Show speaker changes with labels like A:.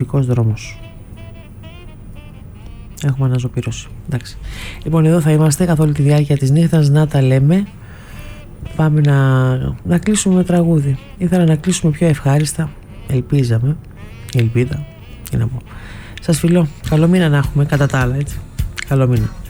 A: εκλογικός δρόμος. Έχουμε αναζωπήρωση. Εντάξει. Λοιπόν, εδώ θα είμαστε καθ' όλη τη διάρκεια της νύχτας να τα λέμε. Πάμε να κλείσουμε με τραγούδι. Ήθελα να κλείσουμε πιο ευχάριστα. Ελπίζαμε. Ελπίδα. Τι να πω. Σας φιλώ. Καλό μήνα να έχουμε κατά τα άλλα, έτσι. Καλό μήνα.